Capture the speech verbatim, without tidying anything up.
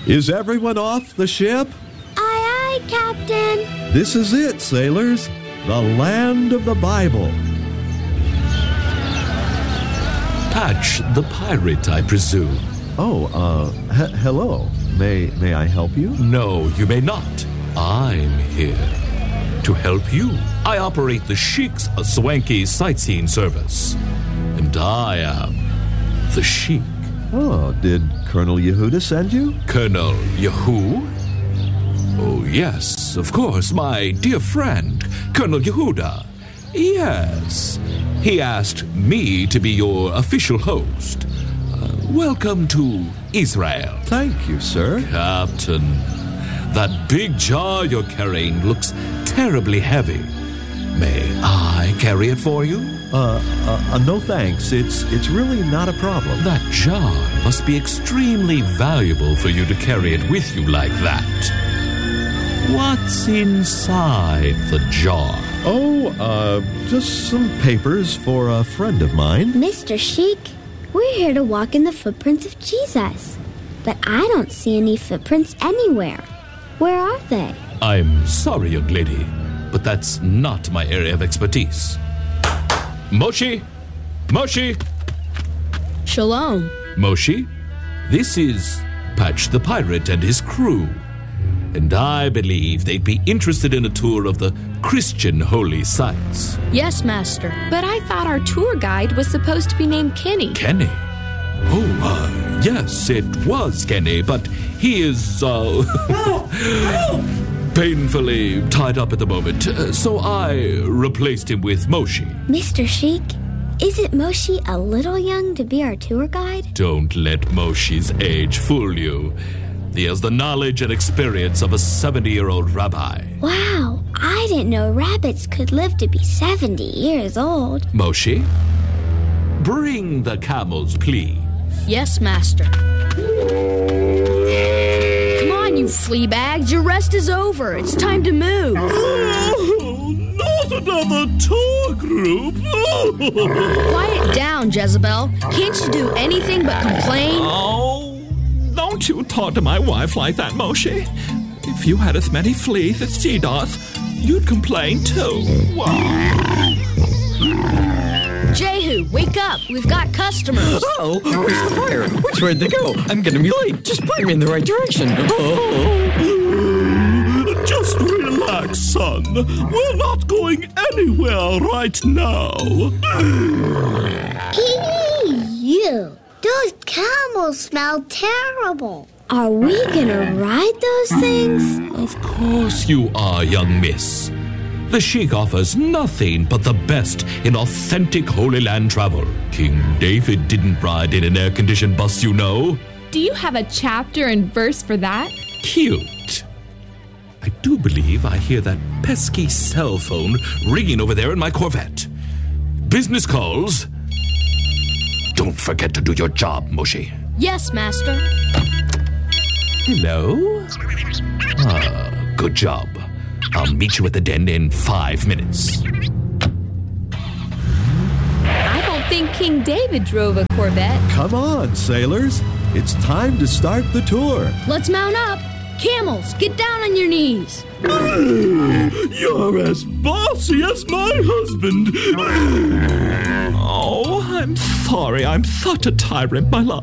Is everyone off the ship? Aye, aye, Captain. This is it, sailors. The land of the Bible. Patch the pirate, I presume. Oh, uh, h- hello. May may I help you? No, you may not. I'm here to help you. I operate the Sheik's swanky sightseeing service. And I am the Sheik. Oh, did Colonel Yehuda send you? Colonel Yehu? Oh, yes, of course, my dear friend, Colonel Yehuda. Yes, he asked me to be your official host. Uh, welcome to Israel. Thank you, sir. Captain, that big jar you're carrying looks terribly heavy. May I carry it for you? Uh, uh, uh, no thanks. It's it's really not a problem. That jar must be extremely valuable for you to carry it with you like that. What's inside the jar? Oh, uh, just some papers for a friend of mine. Mister Sheik, we're here to walk in the footprints of Jesus. But I don't see any footprints anywhere. Where are they? I'm sorry, young lady, but that's not my area of expertise. Moshe? Moshe? Shalom. Moshe, this is Patch the Pirate and his crew. And I believe they'd be interested in a tour of the Christian holy sites. Yes, Master. But I thought our tour guide was supposed to be named Kenny. Kenny? Oh, uh, yes, it was Kenny, but he is, uh... painfully tied up at the moment, uh, so I replaced him with Moshe. Mister Sheik, isn't Moshe a little young to be our tour guide? Don't let Moshe's age fool you. He has the knowledge and experience of a seventy-year-old rabbi. Wow, I didn't know rabbits could live to be seventy years old. Moshe, bring the camels, please. Yes, Master. Come on, you flea bags. Your rest is over. It's time to move. Oh, not another tour group. Quiet down, Jezebel. Can't you do anything but complain? Oh, don't you talk to my wife like that, Moshe. If you had as many fleas as she does, you'd complain too. Jehu, wake up. We've got customers. Oh, where's the fire? Which way to go? I'm gonna be late. Just point me in the right direction. Oh. Just relax, son. We're not going anywhere right now. Ew, those camels smell terrible. Are we gonna ride those things? Of course you are, young miss. The Sheik offers nothing but the best in authentic Holy Land travel. King David didn't ride in an air-conditioned bus, you know. Do you have a chapter and verse for that? Cute. I do believe I hear that pesky cell phone ringing over there in my Corvette. Business calls. Don't forget to do your job, Moshe. Yes, Master. Hello? Ah, good job. I'll meet you at the den in five minutes. I don't think King David drove a Corvette. Come on, sailors. It's time to start the tour. Let's mount up. Camels, get down on your knees. You're as bossy as my husband. Oh, I'm sorry. I'm such a tyrant, my love.